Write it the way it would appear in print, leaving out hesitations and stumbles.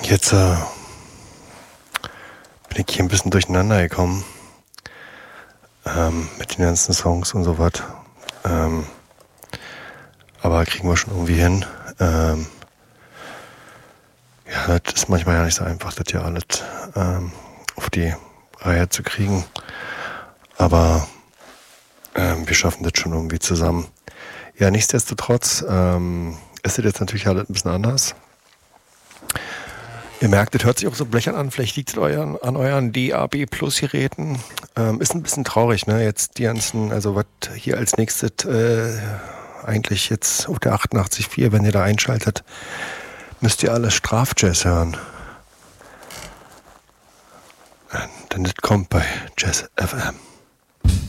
Jetzt bin ich hier ein bisschen durcheinander gekommen mit den ganzen Songs und so was. Aber kriegen wir schon irgendwie hin. Ja, das ist manchmal ja nicht so einfach, das ja alles auf die Reihe zu kriegen. Aber wir schaffen das schon irgendwie zusammen. Ja, nichtsdestotrotz ist es jetzt natürlich alles ein bisschen anders. Ihr merkt, das hört sich auch so blechern an. Vielleicht liegt es an euren DAB Plus Geräten. Ist ein bisschen traurig, ne? Jetzt die ganzen, also was hier als nächstes eigentlich jetzt auf der 88.4, wenn ihr da einschaltet, müsst ihr alles Strafjazz hören. Denn das kommt bei Jazz FM.